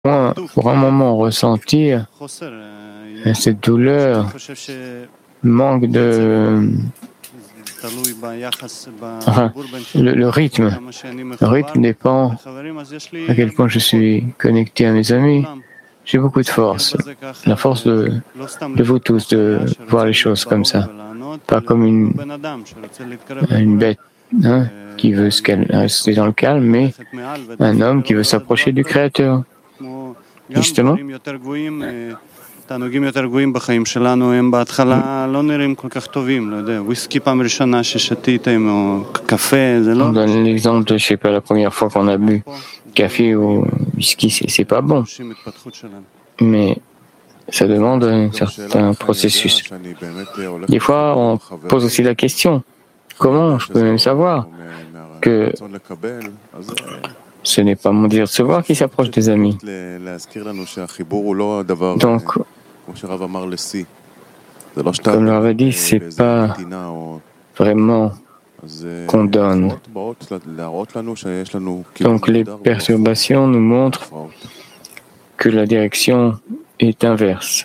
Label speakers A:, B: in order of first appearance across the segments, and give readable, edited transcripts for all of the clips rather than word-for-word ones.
A: moins, pour un moment, ressentir cette douleur, manque de... Enfin, le rythme. Le rythme dépend à quel point je suis connecté à mes amis. J'ai beaucoup de force. La force de vous tous de voir les choses comme ça. Pas comme une bête qui veut rester dans le calme, mais un homme qui veut s'approcher du Créateur. Justement, dans l'exemple de, je sais pas, la première fois qu'on a bu café ou whisky, c'est pas bon. Mais ça demande un certain processus. Des fois, on pose aussi la question, comment je peux même savoir que ce n'est pas mon désir de se voir qui s'approche des amis. Donc, comme le Rav a dit, c'est pas vraiment qu'on donne. Donc les perturbations nous montrent que la direction est inverse.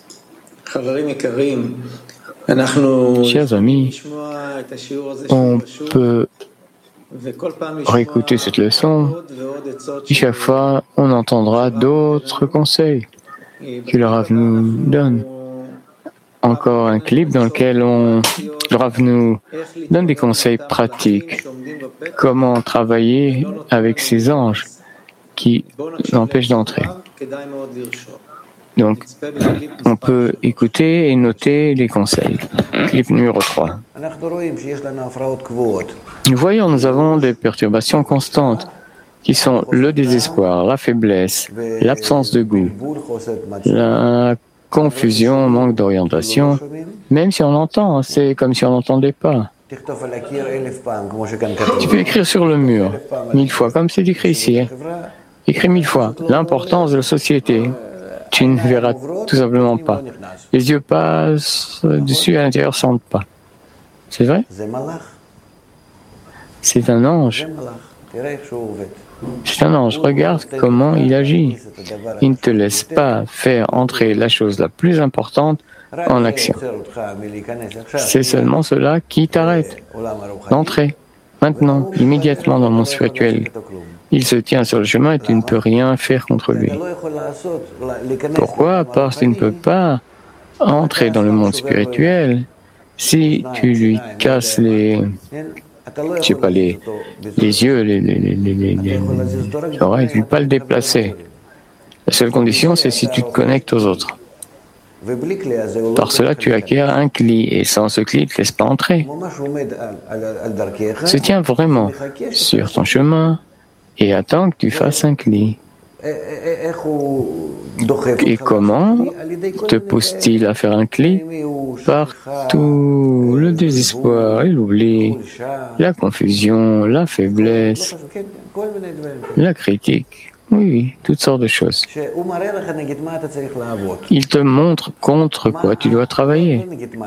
A: Chers amis, on peut réécouter cette leçon et chaque fois on entendra d'autres conseils que le Rav nous donne. Encore un clip dans lequel le Rav nous donne des conseils pratiques. Comment travailler avec ces anges qui l'empêchent d'entrer. Donc, on peut écouter et noter les conseils. Clip numéro 3. Nous voyons, nous avons des perturbations constantes qui sont le désespoir, la faiblesse, l'absence de goût, la confusion, manque d'orientation. Même si on entend, c'est comme si on n'entendait pas. Tu peux écrire sur le mur 1000 fois, comme c'est écrit ici. Écris 1000 fois l'importance de la société. Tu ne verras tout simplement pas. Les yeux passent dessus, à l'intérieur, sentent pas. C'est vrai? C'est un ange. C'est un ange. Regarde comment il agit. Il ne te laisse pas faire entrer la chose la plus importante en action. C'est seulement cela qui t'arrête d'entrer. Maintenant, immédiatement dans le monde spirituel. Il se tient sur le chemin et tu ne peux rien faire contre lui. Pourquoi? Parce qu'il ne peut pas entrer dans le monde spirituel si tu lui casses les yeux, les oreilles, tu ne peux pas le déplacer. La seule condition, c'est si tu te connectes aux autres. Par cela, tu acquiers un cli, et sans ce cli, il ne te laisse pas entrer. Se tient vraiment sur ton chemin et attend que tu fasses un cli. Et comment te pousse-t-il à faire un cli? Par tout le désespoir et l'oubli, la confusion, la faiblesse, la critique. Oui, toutes sortes de choses. Il te montre contre quoi tu dois travailler.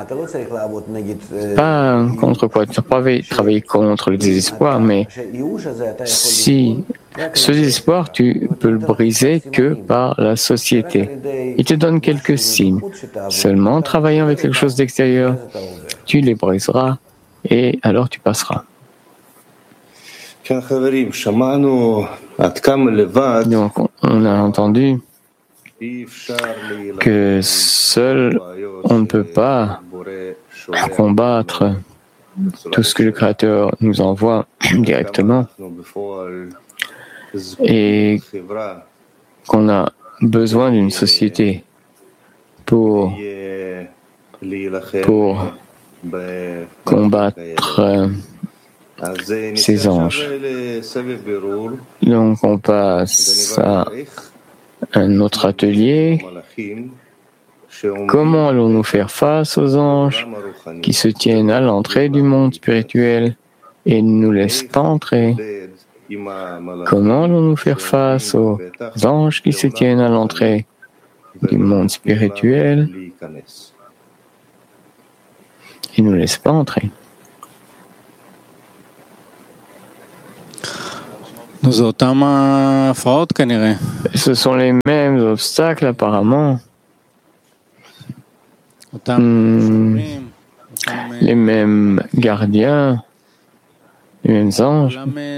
A: Pas contre quoi tu dois travailler contre le désespoir, mais si ce désespoir, tu peux le briser que par la société. Il te donne quelques signes. Seulement en travaillant avec quelque chose d'extérieur, tu les briseras et alors tu passeras. Donc, on a entendu que seul on ne peut pas combattre tout ce que le Créateur nous envoie directement et qu'on a besoin d'une société pour combattre ces anges. Donc on passe à un autre atelier. Comment allons-nous faire face aux anges qui se tiennent à l'entrée du monde spirituel et ne nous laissent pas entrer? Comment allons-nous faire face aux anges qui se tiennent à l'entrée du monde spirituel et ne nous laissent pas entrer? Ce sont les mêmes obstacles apparemment. Les mêmes gardiens, les mêmes anges.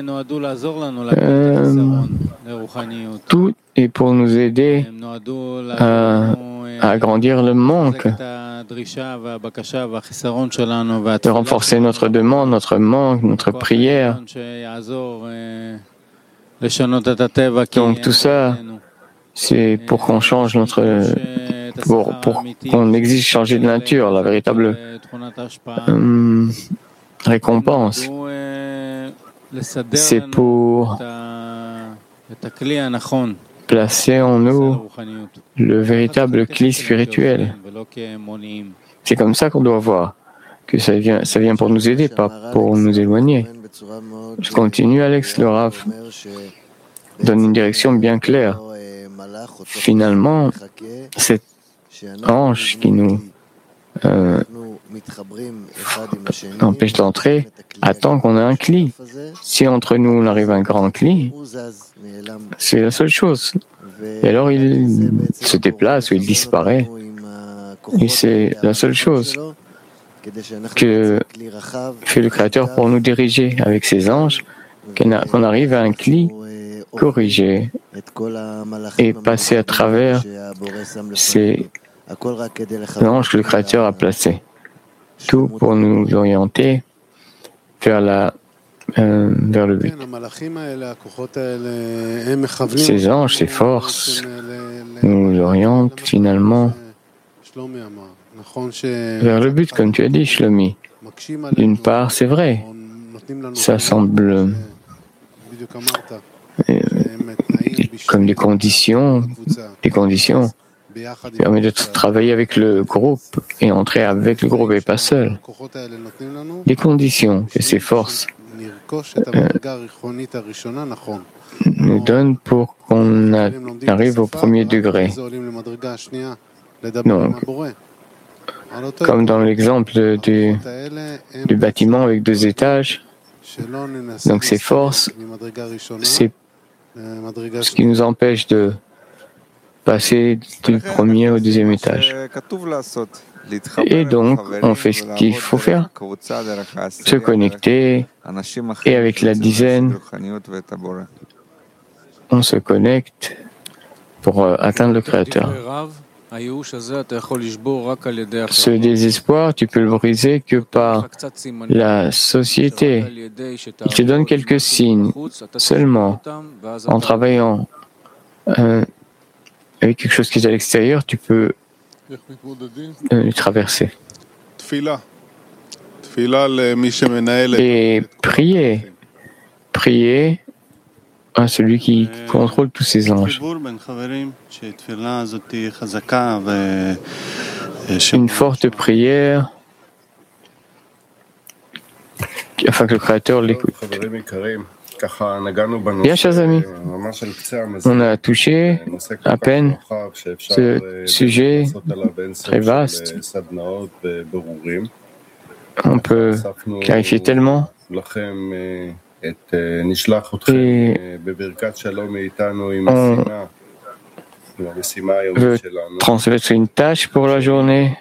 A: Tout est pour nous aider à agrandir le manque, de renforcer notre demande, notre manque, notre prière. Donc tout ça, c'est pour qu'on change pour qu'on exige changer de nature, la véritable récompense. C'est pour placer en nous le véritable cli spirituel. C'est comme ça qu'on doit voir que ça vient pour nous aider, pas pour nous éloigner. Je continue, Alex, le Rav donne une direction bien claire. Finalement, cet ange qui nous empêche d'entrer attend qu'on ait un cli. Si entre nous on arrive à un grand cli, c'est la seule chose. Et alors il se déplace ou il disparaît. Et c'est la seule chose que fait le Créateur pour nous diriger avec ses anges, qu'on arrive à un cli corrigé et passer à travers ces anges que le Créateur a placés. Tout pour nous orienter vers le but. Ces anges, ces forces nous orientent finalement vers le but, comme tu as dit, Shlomi. D'une part, c'est vrai, ça semble comme des conditions qui permettent de travailler avec le groupe et entrer avec le groupe et pas seul. Des conditions que ces forces nous donnent pour qu'on arrive au premier degré. Donc, comme dans l'exemple du bâtiment avec 2 étages, donc ces forces, c'est ce qui nous empêche de passer du premier au 2e étage. Et donc, on fait ce qu'il faut faire, se connecter, et avec la dizaine, on se connecte pour atteindre le Créateur. Ce désespoir, tu peux le briser que par la société. Il te donne quelques signes seulement. En travaillant avec quelque chose qui est à l'extérieur, tu peux le traverser. Et prier à celui qui contrôle tous ces anges. Une forte prière afin que le Créateur l'écoute. Bien, chers amis, on a touché à peine ce sujet très vaste. On peut clarifier tellement. Et on veut transmettre une tâche pour la journée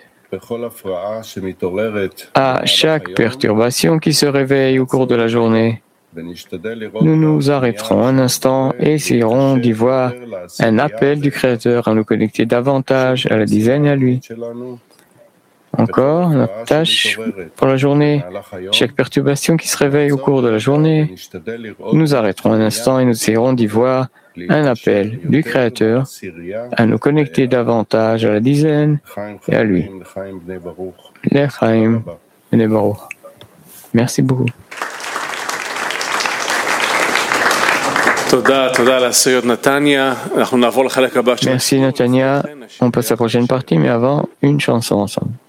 A: à chaque perturbation qui se réveille au cours de la journée. Nous nous arrêterons un instant et essayerons d'y voir un appel du Créateur à nous connecter davantage à la dizaine et à lui. Encore, notre tâche pour la journée, chaque perturbation qui se réveille au cours de la journée, nous arrêterons un instant et nous essayerons d'y voir un appel du Créateur à nous connecter davantage à la dizaine et à lui. L'Echaim Bnei Baruch. Merci beaucoup. Merci Natania. On passe à la prochaine partie, mais avant, une chanson ensemble.